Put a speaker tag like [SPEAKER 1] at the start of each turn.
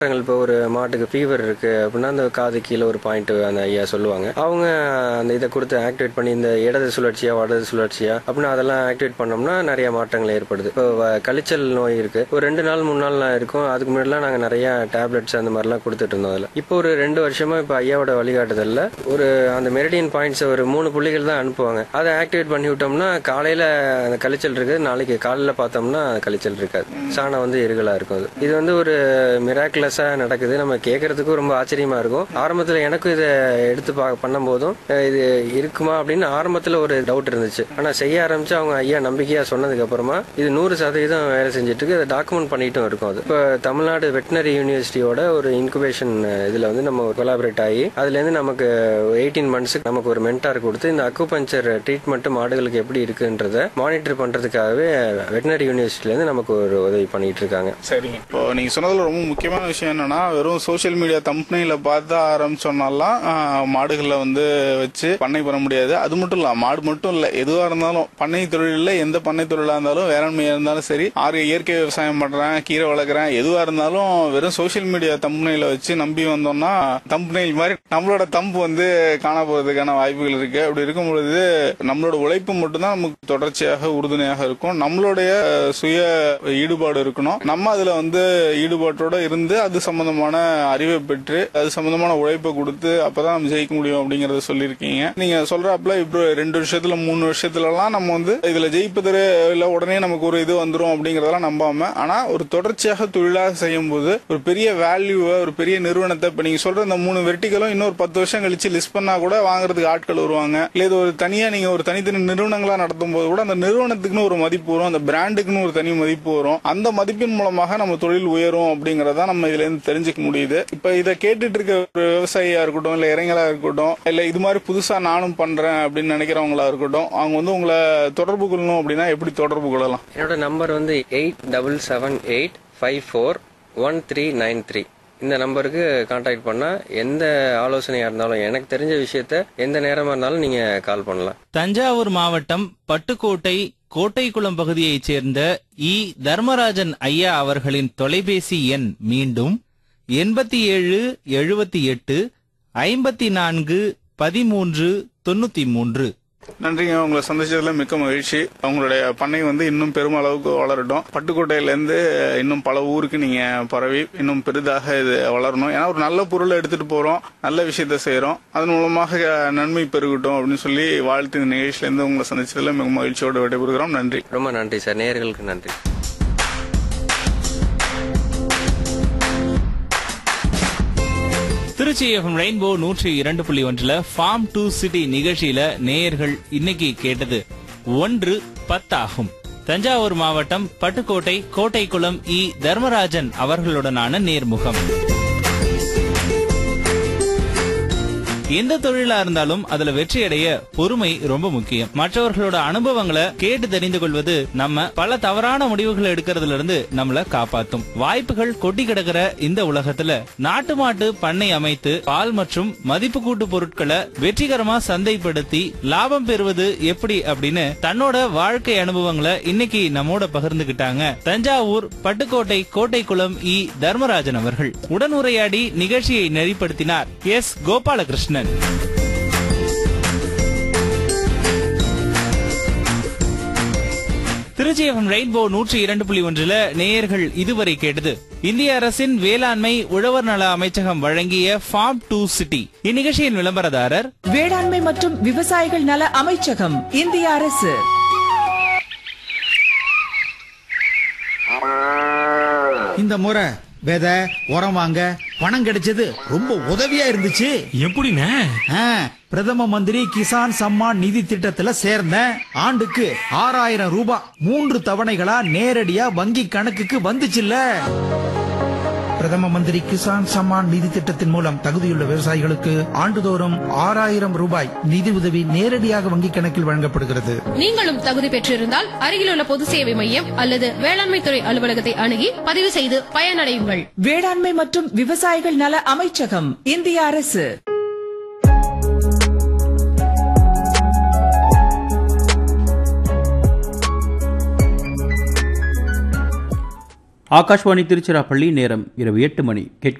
[SPEAKER 1] இப்போ ஒரு மாட்டுக்கு ஃபீவர் இருக்கு அப்படின்னா அந்த காது கீழே ஒரு பாயிண்ட் அந்த ஐயா சொல்லுவாங்க. அவங்க அந்த இதை கொடுத்து ஆக்டிவேட் பண்ணி இந்த இடது சுழற்சியா வடது சுழற்சியா அப்படின்னு அதெல்லாம் ஆக்டிவேட் பண்ணோம்னா நிறைய மாற்றங்கள் ஏற்படுது. இப்போ கழிச்சல் நோய் இருக்கு, ஒரு 2 நாள் 3 நாள் இருக்கும். அதுக்கு முன்னாடிலாம் நாங்கள் நிறைய டேப்லெட்ஸ் அந்த மாதிரிலாம் கொடுத்துட்டு இருந்தோம். அதில் இப்போ ஒரு 2 வருஷமா இப்போ ஐயாவோட வழிகாட்டுதல்ல ஒரு அந்த மெரிடியன் பாயிண்ட்ஸ் ஒரு 3 புள்ளிகள் தான் அனுப்புவாங்க. அதை ஆக்டிவேட் பண்ணி விட்டோம்னா காலையில அந்த கழிச்சல் இருக்கு, நாளைக்கு காலையில பார்த்தோம்னா கழிச்சல் இருக்காது, சாணம் வந்து இருகலா இருக்கும். இது வந்து ஒரு மிராக்குலஸா நடக்குது. நம்ம கேட்கறதுக்கும் ரொம்ப ஆச்சரியமா இருக்கும். ஆரம்பத்தில் எனக்கும் இதை எடுத்து பண்ணும் போதும் இது இருக்குமா அப்படின்னு ஆரம்பத்தில் ஒரு டவுட் இருந்துச்சு. ஆனால் செய்ய ஆரம்பிச்சு அவங்க ஐயா நம்பிக்கையா சொன்னதுக்கு அப்புறமா இது 100% வேலை செஞ்சுட்டு இருக்கு. அதை டாக்குமெண்ட் பண்ணிட்டும் இருக்கும். அது இப்போ தமிழ்நாடு வெட்டினரி யூனிவர்சிட்டியோட ஒரு இன்குபேஷன் இதுல வந்து நம்ம கொலாபரேட் ஆகி அதுல இருந்து நமக்கு 18 மந்த்ஸுக்கு நமக்கு ஒரு மென்டார் கொடுத்து இந்த அக்குபஞ்சர் ட்ரீட்மெண்ட் மாடுகளுக்கு எப்படி இருக்குன்றத மானிட்டர் பண்றதுக்காகவே வெட்டினரி யூனிவர்சிட்டில இருந்து நமக்கு ஒரு உதவி பண்ணிட்டு இருக்காங்க.
[SPEAKER 2] சரிங்க. இப்போ நீங்க சொன்னதுல ரொம்ப முக்கியமான விஷயம் என்னன்னா, வெறும் சோசியல் மீடியா தம்ப்நெயில பார்த்து ஆரம்பிச்சோம்னாலாம் மாடுகளை வந்து வச்சு பண்ணை பண்ண முடியாது. அது மட்டும் இல்ல, மாடு மட்டும் இல்ல, எதுவா இருந்தாலும் பண்ணை தொழில எந்த பண்ணை தொழிலா இருந்தாலும் வேளாண்மையா இருந்தாலும் சரி, இயற்கை விவசாயம் பண்றேன், கீரை வளர்க்குறேன், எதுவா இருந்தாலும் வெறும் சோசியல் மீடியா தம்ப்நெயில வச்சு நம்பி வந்தோம்னா தம்ப்நெயில் மாதிரி நம்மளோட தம்பு வந்து காண போறதுக்கான வாய்ப்புகள் இருக்கு. அப்படி இருக்கும் பொழுது நம்மளோட உழைப்பு மட்டும்தான் நமக்கு தொடர்ச்சியாக உறுதுணையாக இருக்கும். நம்மளுடைய சுய ஈடுபாடு இருக்கணும். நம்ம அதுல வந்து ஈடுபாட்டோட இருந்து அது சம்பந்தமான அறிவை பெற்று அது சம்பந்தமான உழைப்பை கொடுத்து அப்பதான் நம்ம ஜெயிக்க முடியும் அப்படிங்கறத சொல்லியிருக்கீங்க. நீங்க சொல்றாப்புல இப்போ 2 வருஷத்துல 3 வருஷத்துலலாம் நம்ம வந்து இதுல ஜெயிப்பது இல்ல உடனே நமக்கு ஒரு இது வந்துரும் அப்படிங்கறதெல்லாம் நம்பாம, ஆனா ஒரு தொடர்ச்சியாக தொழிலாக செய்யும் போது ஒரு பெரிய வேல்யூவை, ஒரு பெரிய நிறுவனத்தை, இப்ப நீங்க சொல்ற இந்த 3 வெர்டிகளும் இன்னொரு 10 வருஷம் கழிச்சு லிஸ்ட் பண்ணா கூட வாங்குறதுக்கு ஆட்கள் வருவாங்க. இல்ல இது ஒரு தனியா நீங்க ஒரு தனித்தனி நிறுவனங்களா நடத்தும் போது கூட அந்த நிறுவனத்துக்குன்னு ஒரு மதிப்பு வரும், அந்த பிராண்டுக்குன்னு ஒரு தனி மதிப்பு வரும். அந்த மதிப்பின் மூலமாக நம்ம தொழில் உயரும் அப்படிங்கறத நம்ம இதுல இருந்து தெரிஞ்சுக்க முடியுது. இப்ப இதை கேட்டுட்டு இருக்க ஒரு விவசாயியா இருக்கட்டும், இல்ல இளைஞரா இருக்கட்டும், இல்ல இது மாதிரி புதுசா நானும் பண்றேன் அப்படின்னு நினைக்கிறவங்களா இருக்கட்டும், அவங்க வந்து உங்களை தொடர்பு கொள்ளணும் அப்படின்னா எப்படி தொடர்பு கொள்ளலாம்?
[SPEAKER 1] என்னோட நம்பர் வந்து 8778541393. இந்த நம்பருக்கு கான்டாக்ட் பண்ணா எந்த ஆலோசனையா இருந்தாலும், எனக்கு தெரிஞ்ச விஷயத்த எந்த நேரமா இருந்தாலும் நீங்க கால் பண்ணலாம்.
[SPEAKER 3] தஞ்சாவூர் மாவட்டம் பட்டுக்கோட்டை கோட்டைக்குளம் பகுதியைச் சேர்ந்த இ தர்மராஜன் ஐயா அவர்களின் தொலைபேசி எண் மீண்டும் 8778541393.
[SPEAKER 2] நன்றிங்க. உங்களை சந்திச்சதுல மிக்க மகிழ்ச்சி. உங்களுடைய பண்ணை வந்து இன்னும் பெரும் அளவுக்கு வளரட்டும். பட்டுக்கோட்டையில இருந்து இன்னும் பல ஊருக்கு நீங்க பரவி இன்னும் பெரிதாக இது வளரணும். ஏன்னா ஒரு நல்ல பொருளை எடுத்துட்டு போறோம், நல்ல விஷயத்த செய்யறோம், அதன் மூலமாக நன்மை பெருகட்டும் அப்படின்னு சொல்லி வாழ்த்து இந்த நிகழ்ச்சியில இருந்து உங்களை சந்திச்சதுல மிக மகிழ்ச்சியோடு விடைபெறுகிறோம். நன்றி.
[SPEAKER 1] ரொம்ப நன்றி சார். நேயர்களுக்கு நன்றி.
[SPEAKER 3] Trichy FM rainbow 102.1 form to city நிகழ்ச்சியில நேயர்கள் இன்னைக்கு கேட்டது 1:10 ஆகும். தஞ்சாவூர் மாவட்டம் பட்டுக்கோட்டை கோட்டைக்குளம் இ தர்மராஜன் அவர்களுடனான நேர்முகம். எந்த தொழிலா இருந்தாலும் அதுல வெற்றி அடைய பொறுமை ரொம்ப முக்கியம். மற்றவர்களோட அனுபவங்களை கேட்டு தெரிந்து கொள்வது நம்ம பல தவறான முடிவுகளை எடுக்கிறதுல இருந்து நம்மள காப்பாத்தும். வாய்ப்புகள் கொட்டி கிடக்கிற இந்த உலகத்துல நாட்டு மாட்டு பண்ணை அமைத்து பால் மற்றும் மதிப்பு கூட்டு பொருட்களை வெற்றிகரமா சந்தைப்படுத்தி லாபம் பெறுவது எப்படி அப்படின்னு தன்னோட வாழ்க்கை அனுபவங்களை இன்னைக்கு நம்மோட பகிர்ந்துகிட்டாங்க தஞ்சாவூர் பட்டுக்கோட்டை கோட்டைக்குளம் இ தர்மராஜன் அவர்கள். உடன் உரையாடி நிகழ்ச்சியை நெறிப்படுத்தினார் S Gopalakrishnan. Trichy FM rainbow 102.1 நேயர்கள் இதுவரை கேட்டது இந்திய அரசின் வேளாண்மை உழவர் நல அமைச்சகம் வழங்கிய ஃபார்ம் டு சிட்டி. இந்நிகழ்ச்சியின் விளம்பரதாரர்
[SPEAKER 4] வேளாண்மை மற்றும் விவசாயிகள் நல அமைச்சகம், இந்திய அரசு.
[SPEAKER 5] இந்த முறை விதை உரம் வாங்க பணம் கிடைச்சது ரொம்ப உதவியா இருந்துச்சு.
[SPEAKER 6] எப்படின்னு?
[SPEAKER 5] பிரதம மந்திரி கிசான் சம்மான் நிதி திட்டத்துல சேர்ந்தேன். ஆண்டுக்கு 6000 ரூபாய் 3 தவணைகளா நேரடியா வங்கி கணக்குக்கு வந்துச்சுல்ல. பிரதம மந்திரி கிசான் சம்மான் நிதி திட்டத்தின் மூலம் தகுதியுள்ள விவசாயிகளுக்கு ஆண்டுதோறும் 6000 ரூபாய் நிதி உதவி நேரடியாக வங்கி கணக்கில் வழங்கப்படுகிறது.
[SPEAKER 7] நீங்களும் தகுதி பெற்றிருந்தால் அருகிலுள்ள பொது சேவை மையம் அல்லது வேளாண்மை துறை அலுவலகத்தை அணுகி பதிவு செய்து பயனடையுங்கள்.
[SPEAKER 4] வேளாண்மை மற்றும் விவசாயிகள் நல அமைச்சகம், இந்திய அரசு.
[SPEAKER 6] ஆகாஷ்வாணி திருச்சிராப்பள்ளி நேரம் இரவு 8 மணி.